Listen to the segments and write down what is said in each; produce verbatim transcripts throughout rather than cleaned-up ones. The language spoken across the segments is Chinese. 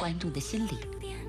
观众的心里。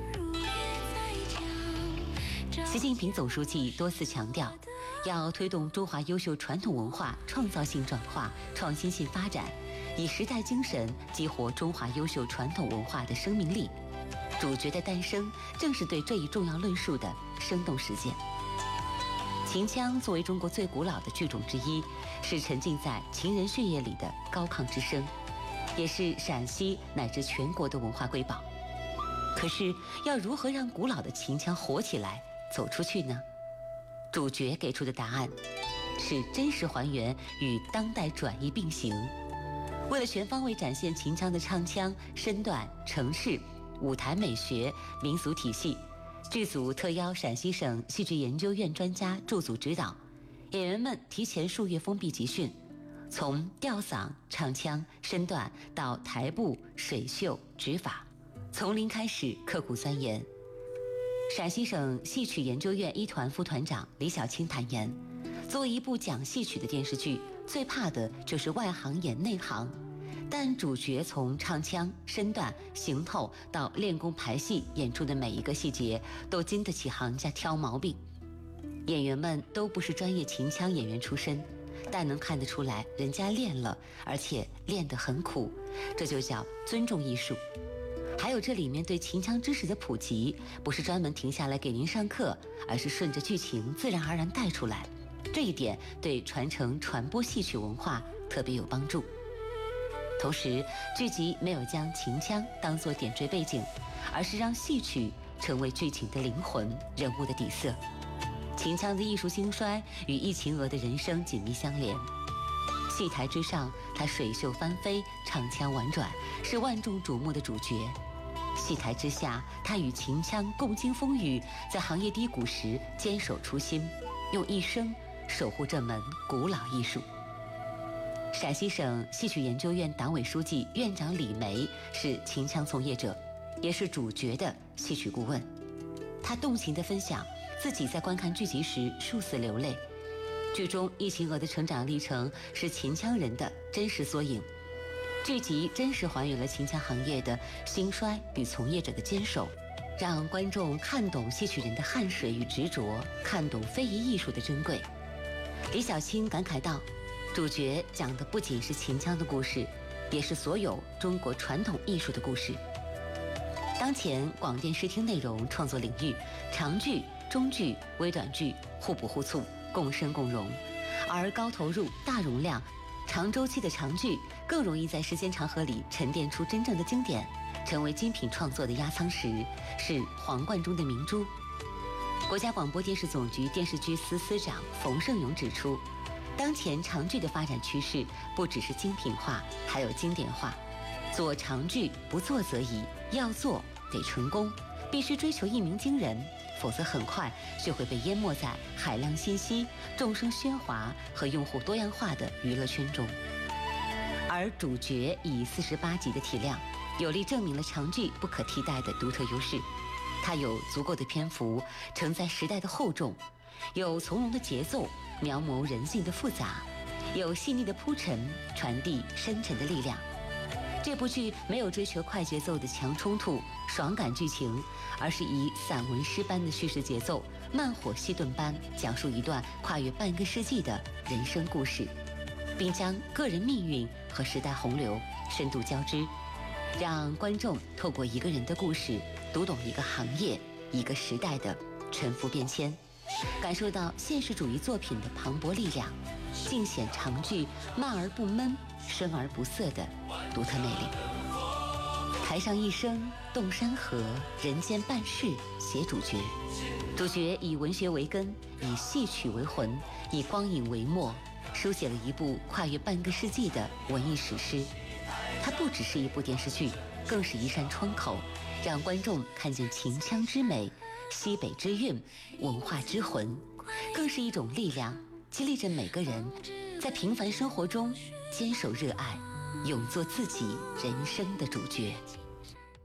习近平总书记多次强调，要推动中华优秀传统文化创造性转化、创新性发展，以时代精神激活中华优秀传统文化的生命力。主角的诞生正是对这一重要论述的生动实践。秦腔作为中国最古老的剧种之一，是沉浸在秦人血液里的高亢之声，也是陕西乃至全国的文化瑰宝。可是，要如何让古老的秦腔活起来、走出去呢？主角给出的答案是真实还原与当代转移并行。为了全方位展现秦腔的唱腔、身段、程式、舞台美学、民俗体系，剧组特邀陕西省戏剧研究院专家驻组指导，演员们提前数月封闭集训，从吊嗓、唱腔、身段到台步、水袖、指法，从零开始刻苦钻研。陕西省戏曲研究院一团副团长李小青坦言，作为一部讲戏曲的电视剧，最怕的就是外行演内行，但主角从唱腔、身段、行头到练功排戏演出的每一个细节，都经得起行家挑毛病。演员们都不是专业秦腔演员出身，但能看得出来人家练了，而且练得很苦，这就叫尊重艺术。还有这里面对秦腔知识的普及，不是专门停下来给您上课，而是顺着剧情自然而然带出来，这一点对传承传播戏曲文化特别有帮助。同时，剧集没有将秦腔当作点缀背景，而是让戏曲成为剧情的灵魂、人物的底色。秦腔的艺术兴衰与易秦娥的人生紧密相连。戏台之上，她水袖翻飞，唱腔婉转，是万众瞩目的主角；戏台之下，她与秦腔共经风雨，在行业低谷时坚守初心，用一生守护这门古老艺术。陕西省戏曲研究院党委书记、院长李梅是秦腔从业者，也是主角的戏曲顾问。他动情地分享自己在观看剧集时数次流泪。剧中易秦娥的成长历程是秦腔人的真实缩影，剧集真实还原了秦腔行业的兴衰与从业者的坚守，让观众看懂戏曲人的汗水与执着，看懂非遗艺术的珍贵。李小青感慨道，主角讲的不仅是秦腔的故事，也是所有中国传统艺术的故事。当前广电视听内容创作领域，长剧、中剧、微短剧互补互促，共生共荣，而高投入、大容量、长周期的长剧更容易在时间长河里沉淀出真正的经典，成为精品创作的压舱石，是皇冠中的明珠。国家广播电视总局电视剧司司长冯胜勇指出，当前长剧的发展趋势不只是精品化，还有经典化。做长剧不做则已，要做得成功，必须追求一鸣惊人，否则很快就会被淹没在海量信息、众生喧哗和用户多样化的娱乐圈中。而主角以四十八集的体量，有力证明了长剧不可替代的独特优势。它有足够的篇幅承载时代的厚重，有从容的节奏描摹人性的复杂，有细腻的铺陈传递深沉的力量。这部剧没有追求快节奏的强冲突、爽感剧情，而是以散文诗般的叙事节奏，慢火细炖般讲述一段跨越半个世纪的人生故事，并将个人命运和时代洪流深度交织，让观众透过一个人的故事，读懂一个行业、一个时代的沉浮变迁，感受到现实主义作品的磅礴力量，尽显长剧慢而不闷、深而不涩的独特魅力。台上一生动山河，人间半世写主角。主角以文学为根，以戏曲为魂，以光影为墨，书写了一部跨越半个世纪的文艺史诗。它不只是一部电视剧，更是一扇窗口，让观众看见秦腔之美、西北之韵、文化之魂，更是一种力量，激励着每个人在平凡生活中坚守热爱，勇做自己人生的主角。